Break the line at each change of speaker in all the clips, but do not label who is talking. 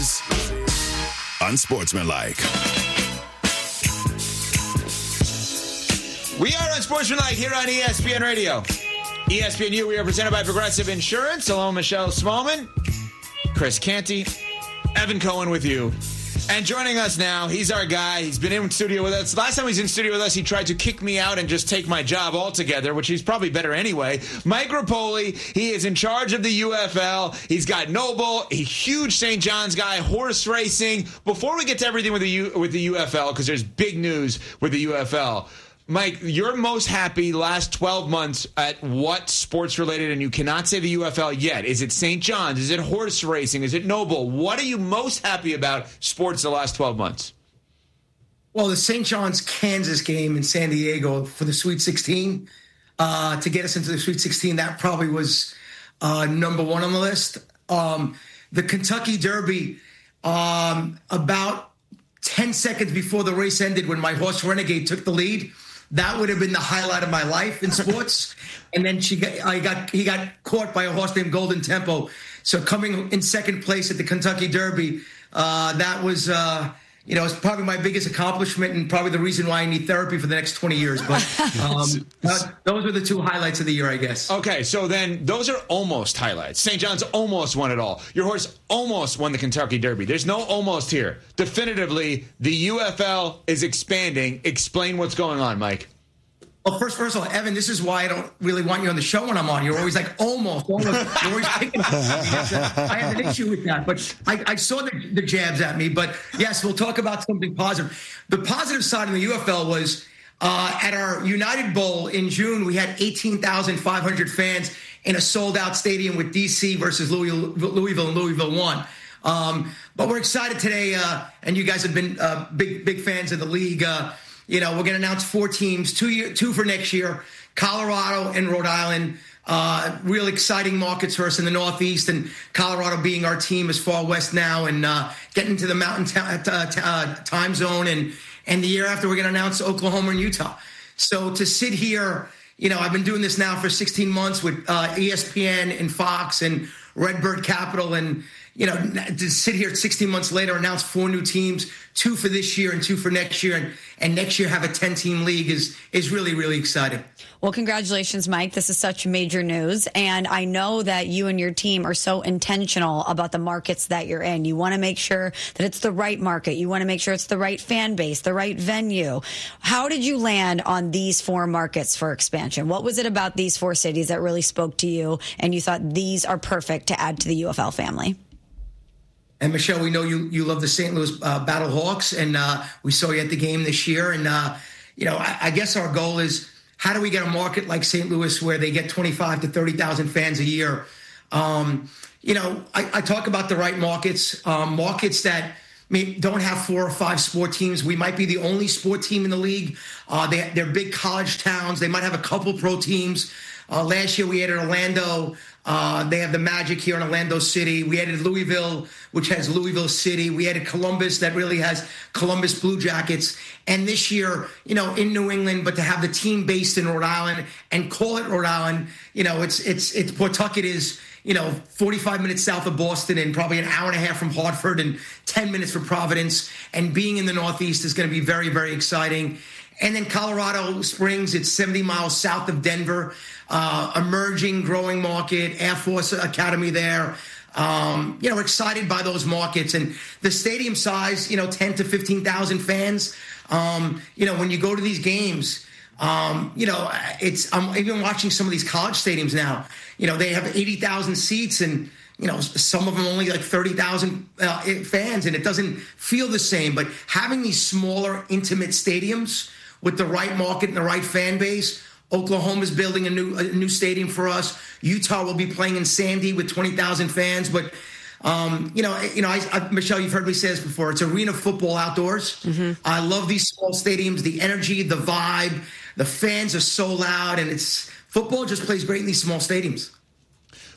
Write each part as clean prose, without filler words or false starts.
is Unsportsmanlike.
We are Unsportsmanlike here on ESPN Radio. ESPNU, we are presented by Progressive Insurance. Hello, Michelle Smallman, Chris Canty, Evan Cohen with you. And joining us now, he's our guy. He's been in studio with us. Last time he was in studio with us, he tried to kick me out and just take my job altogether, which he's probably better anyway. Mike Repole, he is in charge of the UFL. He's got Noble, a huge St. John's guy, horse racing. Before we get to everything with the UFL, because there's big news with the UFL, Mike, you're most happy last 12 months at what sports related, and you cannot say the UFL yet. Is it St. John's? Is it horse racing? Is it Noble? What are you most happy about sports the last 12 months?
Well, the St. John's Kansas game in San Diego for the Sweet 16, to get us into the Sweet 16, that probably was number one on the list. The Kentucky Derby, about 10 seconds before the race ended when my horse Renegade took the lead, that would have been the highlight of my life in sports. And then he got caught by a horse named Golden Tempo. So coming in second place at the Kentucky Derby, that was, it's probably my biggest accomplishment and probably the reason why I need therapy for the next 20 years. But those were the two highlights of the year, I guess.
Okay, so then those are almost highlights. St. John's almost won it all. Your horse almost won the Kentucky Derby. There's no almost here. Definitively, the UFL is expanding. Explain what's going on, Mike.
Well, first of all, Evan, this is why I don't really want you on the show when I'm on. You're always like, almost. You're always picking up. I have an issue with that. But I saw the jabs at me. But, yes, we'll talk about something positive. The positive side of the UFL was at our United Bowl in June, we had 18,500 fans in a sold-out stadium with D.C. versus Louisville, and Louisville won. But we're excited today, and you guys have been big fans of the league. We're going to announce 4 teams, two for next year, Colorado and Rhode Island. Real exciting markets for us in the Northeast, and Colorado being our team as far west now and getting to the mountain time zone. And the year after, we're going to announce Oklahoma and Utah. So to sit here, I've been doing this now for 16 months with ESPN and Fox and Redbird Capital, and to sit here 16 months later, announce 4 new teams, 2 for this year and 2 for next year, and next year have a 10-team league is really, really exciting.
Well, congratulations, Mike. This is such major news. And I know that you and your team are so intentional about the markets that you're in. You want to make sure that it's the right market. You want to make sure it's the right fan base, the right venue. How did you land on these 4 markets for expansion? What was it about these 4 cities that really spoke to you and you thought these are perfect to add to the UFL family?
And Michelle, we know you love the St. Louis Battle Hawks, and we saw you at the game this year. And, I guess our goal is, how do we get a market like St. Louis where they get 25 to 30,000 fans a year? I talk about the right markets, markets that don't have 4 or 5 sport teams. We might be the only sport team in the league. They're big college towns. They might have a couple pro teams. Last year we added Orlando. They have the Magic here in Orlando City. We added Louisville, which has Louisville City. We added Columbus, that really has Columbus Blue Jackets. And this year, in New England, but to have the team based in Rhode Island and call it Rhode Island, it's Pawtucket is, 45 minutes south of Boston and probably an hour and a half from Hartford and 10 minutes from Providence. And being in the Northeast is going to be very, very exciting. And then Colorado Springs, it's 70 miles south of Denver. Emerging, growing market, Air Force Academy there. We're excited by those markets. And the stadium size, 10 to 15,000 fans. When you go to these games, I'm even watching some of these college stadiums now. They have 80,000 seats and, some of them only like 30,000 fans, and it doesn't feel the same. But having these smaller, intimate stadiums with the right market and the right fan base, Oklahoma's building a new stadium for us. Utah will be playing in Sandy with 20,000 fans. But, Michelle, you've heard me say this before. It's arena football outdoors. Mm-hmm. I love these small stadiums, the energy, the vibe. The fans are so loud, and football just plays great in these small stadiums.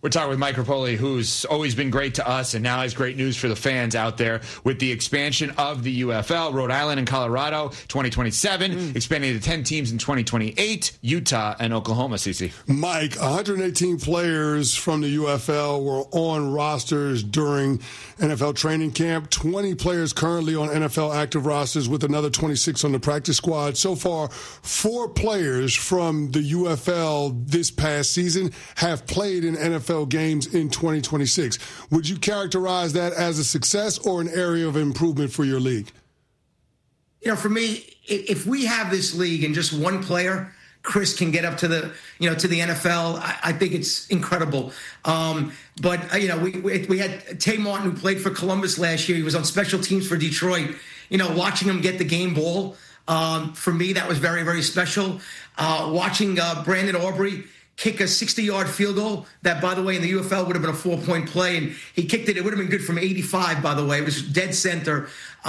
We're talking with Mike Repole, who's always been great to us and now has great news for the fans out there with the expansion of the UFL. Rhode Island and Colorado, 2027, expanding to 10 teams in 2028, Utah and Oklahoma, CC.
Mike, 118 players from the UFL were on rosters during NFL training camp. 20 players currently on NFL active rosters with another 26 on the practice squad. So far, 4 players from the UFL this past season have played in NFL games in 2026. Would you characterize that as a success or an area of improvement for your league?
For me, if we have this league and just one player, Chris, can get up to the NFL, I think it's incredible. But we had Tay Martin, who played for Columbus last year. He was on special teams for Detroit. Watching him get the game ball, for me, that was very, very special. Watching Brandon Aubrey kick a 60-yard field goal that, by the way, in the UFL would have been a 4-point play, and he kicked it. It would have been good from 85, by the way. It was dead center.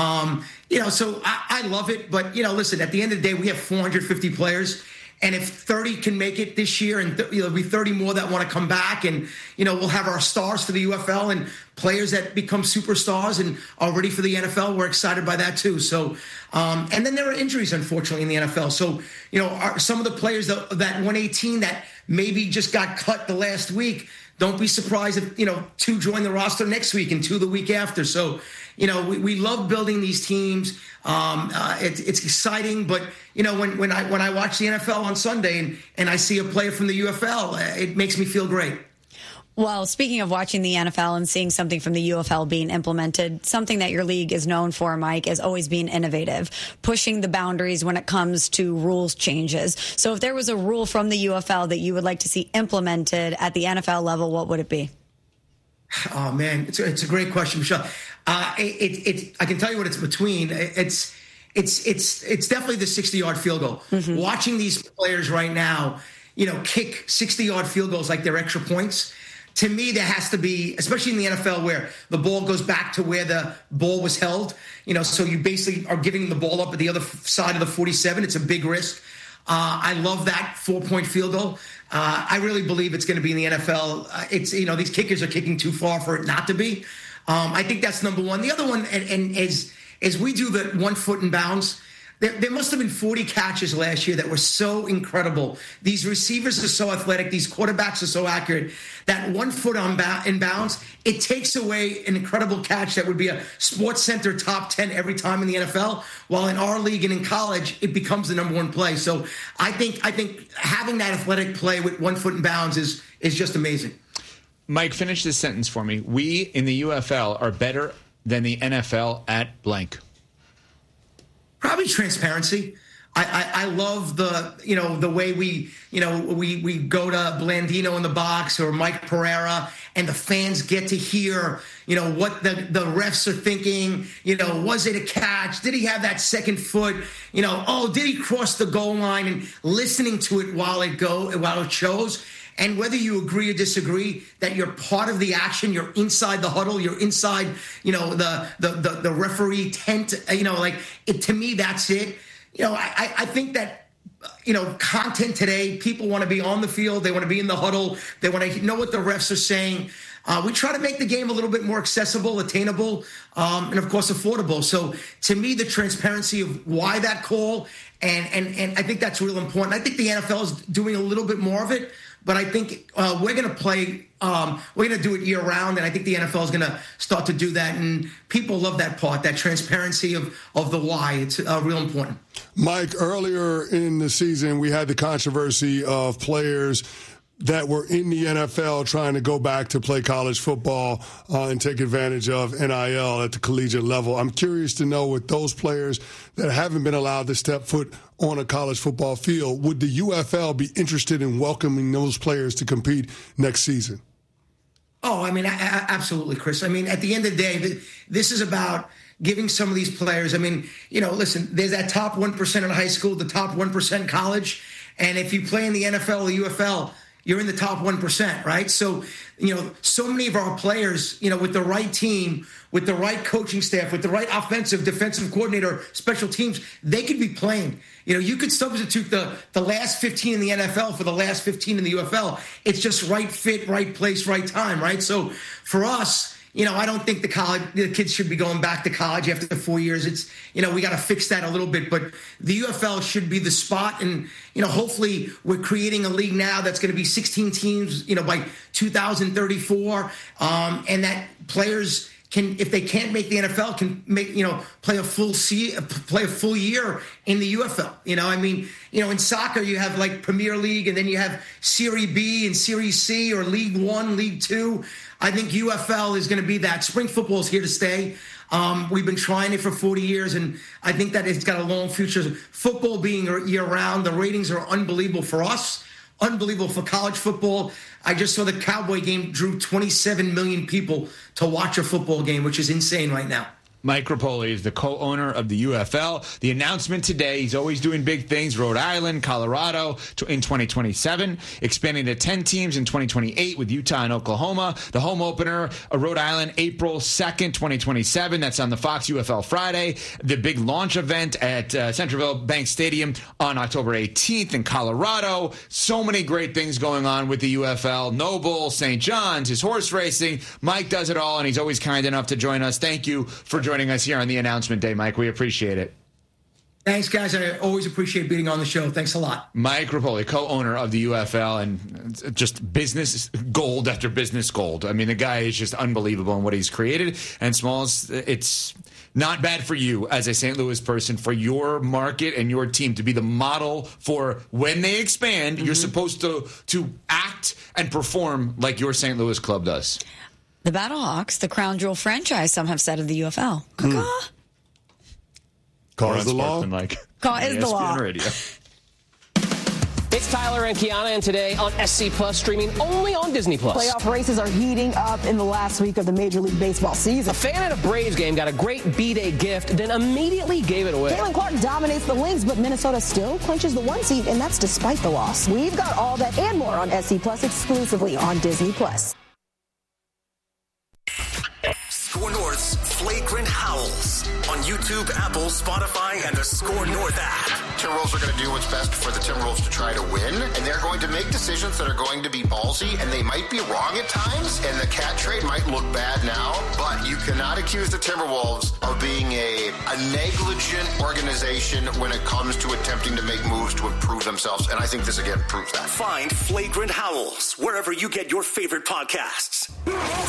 So I love it. But, listen, at the end of the day, we have 450 players. And if 30 can make it this year, and there'll be 30 more that want to come back, and we'll have our stars for the UFL and players that become superstars and are ready for the NFL. We're excited by that too. So, and then there are injuries, unfortunately, in the NFL. So, some of the players that 118 that maybe just got cut the last week, don't be surprised if 2 join the roster next week and 2 the week after. So, we love building these teams. It's exciting, but when I watch the NFL on Sunday and I see a player from the UFL, it makes me feel great.
Well, speaking of watching the NFL and seeing something from the UFL being implemented, something that your league is known for, Mike, is always being innovative, pushing the boundaries when it comes to rules changes. So if there was a rule from the UFL that you would like to see implemented at the NFL level, what would it be?
Oh, man, it's a great question, Michelle. I can tell you what it's between. It's definitely the 60-yard field goal. Mm-hmm. Watching these players right now, kick 60-yard field goals like they're extra points. To me, there has to be, especially in the NFL, where the ball goes back to where the ball was held. So you basically are giving the ball up at the other side of the 47. It's a big risk. I love that 4-point field goal. I really believe it's going to be in the NFL. These kickers are kicking too far for it not to be. I think that's number one. The other one, and as we do the 1 foot in bounds, there must have been 40 catches last year that were so incredible. These receivers are so athletic. These quarterbacks are so accurate. That 1 foot in bounds, it takes away an incredible catch that would be a Sports Center top 10 every time in the NFL. While in our league and in college, it becomes the number 1 play. So I think having that athletic play with 1 foot in bounds is just amazing.
Mike, finish this sentence for me. We in the UFL are better than the NFL at blank.
Probably transparency. I love the way we go to Blandino in the box or Mike Pereira, and the fans get to hear what the refs are thinking. Was it a catch? Did he have that second foot? Did he cross the goal line? And listening to it while it shows. And whether you agree or disagree, that you're part of the action, you're inside the huddle, you're inside, the referee tent, to me, that's it. I think that, content today, people want to be on the field. They want to be in the huddle. They want to know what the refs are saying. We try to make the game a little bit more accessible, attainable, and of course affordable. So to me, the transparency of why that call, and I think that's real important. I think the NFL is doing a little bit more of it. But I think we're going to play, we're going to do it year round, and I think the NFL is going to start to do that. And people love that part, that transparency of the why. It's real important.
Mike, earlier in the season, we had the controversy of players that were in the NFL trying to go back to play college football and take advantage of NIL at the collegiate level. I'm curious to know, with those players that haven't been allowed to step foot on a college football field, would the UFL be interested in welcoming those players to compete next season?
Oh, I mean, absolutely, Chris. I mean, at the end of the day, this is about giving some of these players, listen, there's that top 1% in high school, the top 1% in college. And if you play in the NFL or UFL, you're in the top 1%, right? So, so many of our players, with the right team, with the right coaching staff, with the right offensive, defensive coordinator, special teams, they could be playing. You could substitute the last 15 in the NFL for the last 15 in the UFL. It's just right fit, right place, right time, right? So for us, I don't think the kids should be going back to college after the 4 years. It's, we got to fix that a little bit, but the UFL should be the spot. And, hopefully we're creating a league now that's going to be 16 teams, by 2034. And that players can, if they can't make the NFL, can make, play a full year in the UFL. In soccer, you have like Premier League, and then you have Serie B and Serie C, or League One, League Two. I think UFL is going to be that. Spring football is here to stay. We've been trying it for 40 years, and I think that it's got a long future. Football being year-round, the ratings are unbelievable for us, unbelievable for college football. I just saw the Cowboy game drew 27 million people to watch a football game, which is insane right now.
Mike Repole is the co-owner of the UFL. The announcement today, he's always doing big things. Rhode Island, Colorado in 2027, expanding to 10 teams in 2028 with Utah and Oklahoma. The home opener, Rhode Island, April 2nd, 2027. That's on the Fox UFL Friday. The big launch event at Centreville Bank Stadium on October 18th in Colorado. So many great things going on with the UFL. Noble, St. John's, his horse racing. Mike does it all, and he's always kind enough to join us. Thank you for joining us here on the announcement day, Mike. We appreciate it.
Thanks, guys. I always appreciate being on the show. Thanks a lot. Mike
Repole, co-owner of the UFL, and just business gold after business gold. I mean, the guy is just unbelievable in what he's created. And Smalls, it's not bad for you as a St. Louis person, for your market and your team to be the model for when they expand. Mm-hmm. You're supposed to act and perform like your St. Louis club does.
The Battlehawks, the crown jewel franchise, some have said, of the UFL.
Call is the law.
Call is the law.
Radio.
It's Tyler and Kiana, and today on SC Plus, streaming only on Disney Plus.
Playoff races are heating up in the last week of the Major League Baseball season.
A fan at a Braves game got a great B-Day gift, then immediately gave it away.
Caitlin Clark dominates the Lynx, but Minnesota still clinches the 1 seed, and that's despite the loss. We've got all that and more on SC Plus, exclusively on Disney Plus.
Score North's Flagrant Howls on YouTube, Apple, Spotify, and the Score North app.
Timberwolves are going to do what's best for the Timberwolves to try to win, and they're going to make decisions that are going to be ballsy, and they might be wrong at times, and the Cat trade might look bad now, but you cannot accuse the Timberwolves of being a negligent organization when it comes to attempting to make moves to improve themselves, and I think this again proves that.
Find Flagrant Howls wherever you get your favorite podcasts.